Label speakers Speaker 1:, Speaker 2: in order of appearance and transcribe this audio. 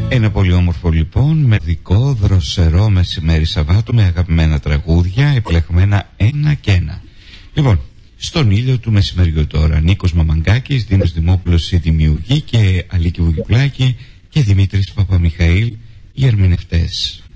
Speaker 1: Ένα πολύ όμορφο λοιπόν, με δικό δροσερό μεσημέρι Σαββάτου, με αγαπημένα τραγούδια, επιλεγμένα ένα και ένα. Λοιπόν, στον ήλιο του μεσημεριού τώρα, Νίκος Μαμαγκάκης, Δήμος Δημόπουλος, η δημιουργή, και Αλίκη Βουγιουκλάκη και Δημήτρης Παπαμιχαήλ, οι ερμηνευτές.